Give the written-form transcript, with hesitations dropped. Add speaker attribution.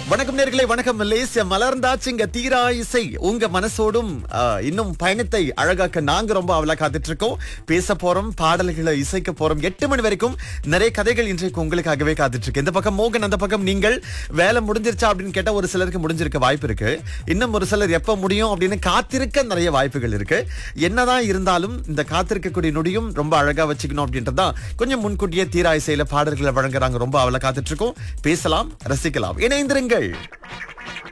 Speaker 1: வணக்கம் நேர்களே, வணக்கம் மலேசியா. மலர்ந்தாச்சுங்க தீரா இசை உங்க மனசோடும் இன்னும் பயணத்தை அழகாக்க நாங்க ரொம்ப அவளா காத்துட்டு இருக்கோம். பேச போறோம், பாடல்களை இசைக்க போறோம். 8 மணி வரைக்கும் நிறைய கதைகள் இன்றைக்கு உங்களுக்காகவே காத்துட்டு இருக்கு. இந்த பக்கம் மோகன், அந்த பக்கம் நீங்கள். வேலை முடிஞ்சிருச்சா அப்படின்னு கேட்டா ஒரு சிலருக்கு முடிஞ்சிருக்க வாய்ப்பு இருக்கு. இன்னும் ஒரு சிலர் எப்ப முடியும் அப்படின்னு காத்திருக்க நிறைய வாய்ப்புகள் இருக்கு. என்னதான் இருந்தாலும் இந்த காத்திருக்கக்கூடிய நொடியும் ரொம்ப அழகா வச்சுக்கணும் அப்படின்றதான் கொஞ்சம் முன்கூட்டியே தீரா இசையில பாடல்களை வழங்குறாங்க. ரொம்ப அவளை காத்துட்டு இருக்கோம். பேசலாம், ரசிக்கலாம், இணைந்திருங்கள்.